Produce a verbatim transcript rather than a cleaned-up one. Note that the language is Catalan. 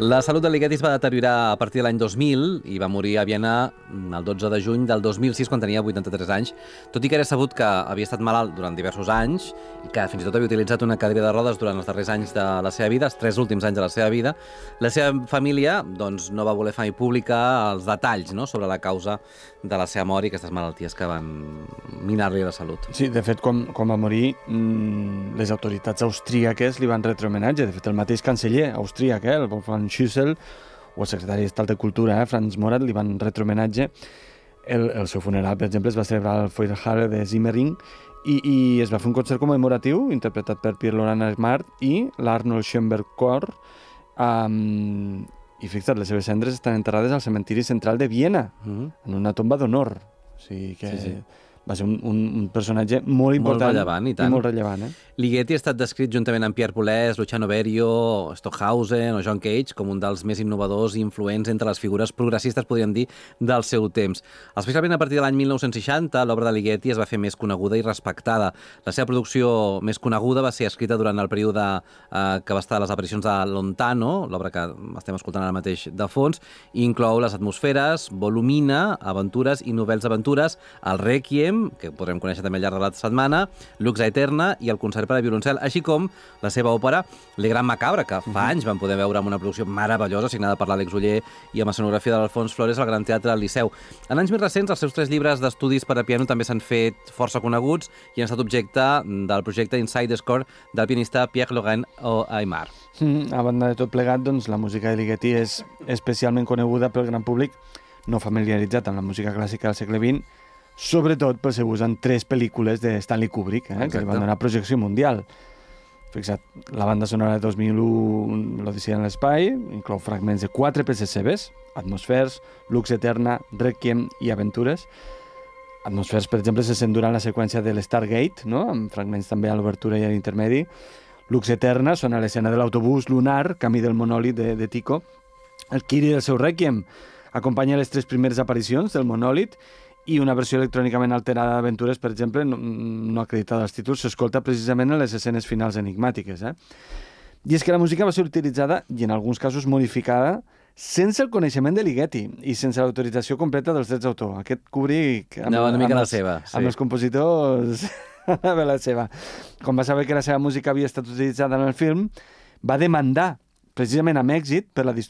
La salut de Ligeti es va deteriorar a partir de l'any dos mil i va morir a Viena el dotze de juny del dos mil sis, quan tenia vuitanta-tres anys, tot i que era sabut que havia estat malalt durant diversos anys i que fins i tot havia utilitzat una cadira de rodes durant els darrers anys de la seva vida, els tres últims anys de la seva vida. La seva família doncs, no va voler fer pública els detalls, no?, sobre la causa de la seva mort i aquestes malalties que van minar-li la salut. Sí, de fet, quan, quan va morir, mmm, les autoritats austríaques li van retre homenatge. De fet, el mateix canceller austríac, eh, el Wolfgang Schüssel, o el secretari d'Estat de Cultura, eh, Franz Morat, li van retre homenatge. El, el seu funeral, per exemple, es va celebrar al Feuerhalle de Simmering i, i es va fer un concert commemoratiu interpretat per Pierre-Laurent Aimard i l'Arnold Schoenberg Chor. Um, I fixa't, les seves cendres estan enterrades al cementiri central de Viena, mm-hmm. en una tomba d'honor. O sigui que sí, sí. va ser un, un, un personatge molt important. Molt rellevant, i tant. I molt rellevant, eh? Ligeti ha estat descrit juntament amb Pierre Boulez, Luciano Berio, Stockhausen o John Cage com un dels més innovadors i influents entre les figures progressistes, podríem dir, del seu temps. Especialment a partir de l'any mil nou-cents seixanta, l'obra de Ligeti es va fer més coneguda i respectada. La seva producció més coneguda va ser escrita durant el període eh, que va estar a les aparicions de Lontano, l'obra que estem escoltant ara mateix de fons, i inclou Les atmosferes, Volumina, Aventures i Nouvelles aventures, el Requiem, que podrem conèixer també al llarg de la setmana, Lux Aeterna i el concert per a violoncel, així com la seva òpera Le Grand Macabre, que fa anys vam poder veure amb una producció meravellosa signada per l'Àlex Oller i amb escenografia d'Alfons Flores al Gran Teatre del Liceu. En anys més recents, els seus tres llibres d'estudis per a piano també s'han fet força coneguts i han estat objecte del projecte Inside the Score del pianista Pierre-Laurent Aimard. Mm, a banda de tot plegat, doncs, la música de Ligeti és especialment coneguda pel gran públic no familiaritzat amb la música clàssica del segle vint, sobretot pel seu ús en tres pel·lícules de Stanley Kubrick, eh, que li van donar projecció mundial. Fixa't, la banda sonora de dos mil u, l'Odissea en l'espai, inclou fragments de quatre peces seves, Atmosfers, Lux Eterna, Requiem i Aventures. Atmosfers, per exemple, se sent durant la seqüència de l'Stargate, no?, amb fragments també a l'obertura i a l'intermedi. Lux Eterna sona a l'escena de l'autobús lunar, camí del monòlit de, de Tycho. El Kyrie del seu Requiem acompanya les tres primeres aparicions del monòlit i una versió electrònicament alterada d'Aventures, per exemple, no, no acreditada als títols, s'escolta precisament en les escenes finals enigmàtiques. Eh? I és que la música va ser utilitzada, i en alguns casos modificada, sense el coneixement de Ligeti i sense l'autorització completa dels drets d'autor. Aquest Kubrick... Anava una mica la seva, sí. Amb els compositors... anava la seva. Quan va saber que la seva música havia estat utilitzada en el film, va demandar, precisament amb èxit, per la